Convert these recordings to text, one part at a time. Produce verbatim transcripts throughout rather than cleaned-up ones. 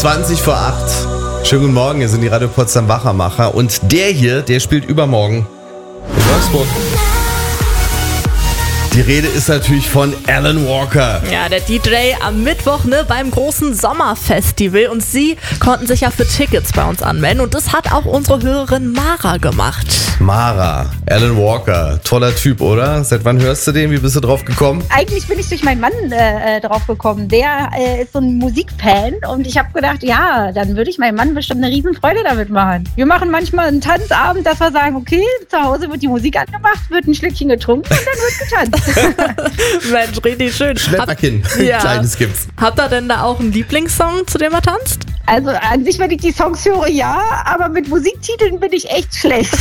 zwanzig vor acht. Schönen guten Morgen, hier sind die Radio Potsdam Wachermacher. Und der hier, der spielt übermorgen in Wolfsburg. Die Rede ist natürlich von Alan Walker. Ja, der D J am Mittwoch ne, beim großen Sommerfestival. Und Sie konnten sich ja für Tickets bei uns anmelden. Und das hat auch unsere Hörerin Mara gemacht. Mara, Alan Walker, toller Typ, oder? Seit wann hörst du den? Wie bist du drauf gekommen? Eigentlich bin ich durch meinen Mann äh, drauf gekommen. Der äh, ist so ein Musikfan und ich habe gedacht, ja, dann würde ich meinem Mann bestimmt eine Riesenfreude damit machen. Wir machen manchmal einen Tanzabend, dass wir sagen, okay, zu Hause wird die Musik angemacht, wird ein Schlückchen getrunken und dann wird getanzt. Mensch, richtig schön. Schnäpperchen, ja. Kleines gibt's. Habt ihr denn da auch einen Lieblingssong, zu dem er tanzt? Also an sich, wenn ich die Songs höre, ja, aber mit Musiktiteln bin ich echt schlecht.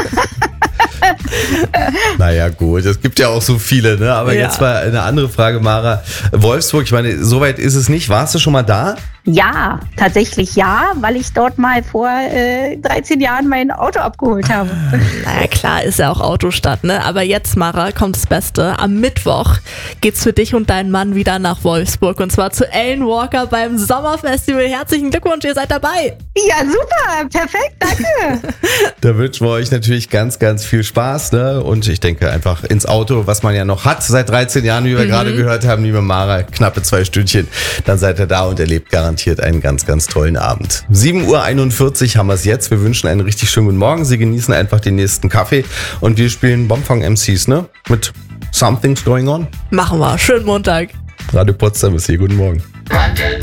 Naja gut, es gibt ja auch so viele, ne? Aber ja. Jetzt mal eine andere Frage, Mara. Wolfsburg, ich meine, so weit ist es nicht. Warst du schon mal da? Ja, tatsächlich ja, weil ich dort mal vor äh, dreizehn Jahren mein Auto abgeholt habe. Naja, klar, ist ja auch Autostadt, ne? Aber jetzt, Mara, kommt das Beste. Am Mittwoch geht's für dich und deinen Mann wieder nach Wolfsburg. Und zwar zu Alan Walker beim Sommerfestival. Herzlichen Glückwunsch, ihr seid dabei. Ja, super, perfekt, danke. Da wünschen wir euch natürlich ganz, ganz viel Spaß, ne? Und ich denke einfach ins Auto, was man ja noch hat seit dreizehn Jahren, wie wir mhm. gerade gehört haben, liebe Mara, knappe zwei Stündchen. Dann seid ihr da und erlebt garantiert einen ganz, ganz tollen Abend. sieben Uhr einundvierzig haben wir es jetzt. Wir wünschen einen richtig schönen guten Morgen. Sie genießen einfach den nächsten Kaffee und wir spielen Bombfang-M Cs, ne? Mit Something's Going On. Machen wir. Schönen Montag. Radio Potsdam ist hier. Guten Morgen.